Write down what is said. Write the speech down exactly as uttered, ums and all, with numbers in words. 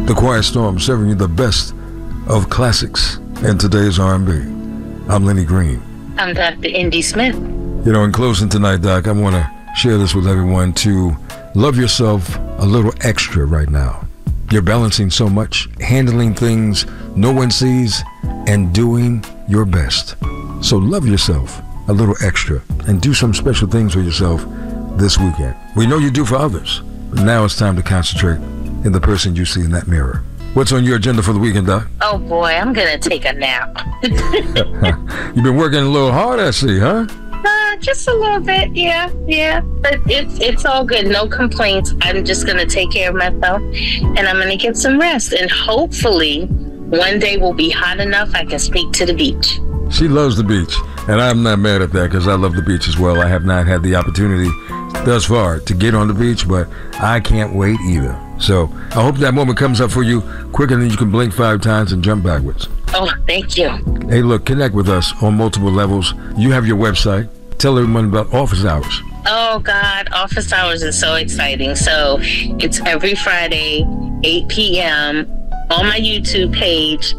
The Quiet Storm, serving you the best of classics in today's R and B. I'm Lenny Green. I'm Doctor Indy Smith. You know, in closing tonight, Doc, I want to share this with everyone to love yourself a little extra right now. You're balancing so much, handling things no one sees, and doing your best. So love yourself a little extra and do some special things for yourself this weekend. We know you do for others, but now it's time to concentrate in the person you see in that mirror. What's on your agenda for the weekend, Doc? Oh boy, I'm gonna take a nap. You've been working a little hard, I see, huh? Uh, just a little bit, yeah, yeah. But it's it's all good, no complaints. I'm just gonna take care of myself, and I'm gonna get some rest. And hopefully, one day will be hot enough I can speak to the beach. She loves the beach, and I'm not mad at that because I love the beach as well. I have not had the opportunity thus far to get on the beach, but I can't wait either. So I hope that moment comes up for you quicker than you can blink five times and jump backwards. Oh, thank you. Hey, look, connect with us on multiple levels. You have your website. Tell everyone about office hours. Oh, God, office hours is so exciting. So it's every Friday, eight p.m. on my YouTube page,